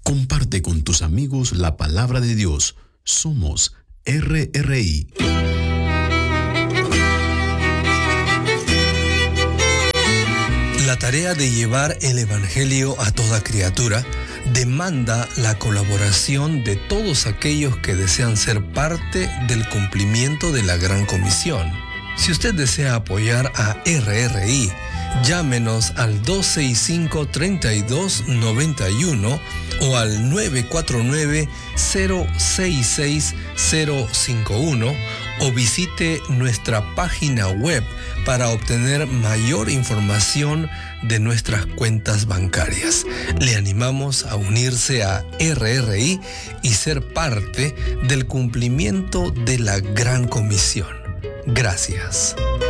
Comparte con tus amigos la palabra de Dios. Somos RRI. La tarea de llevar el Evangelio a toda criatura demanda la colaboración de todos aquellos que desean ser parte del cumplimiento de la Gran Comisión. Si usted desea apoyar a RRI, llámenos al 265-3291 o al 949-066-051 o visite nuestra página web para obtener mayor información de nuestras cuentas bancarias. Le animamos a unirse a RRI y ser parte del cumplimiento de la Gran Comisión. Gracias.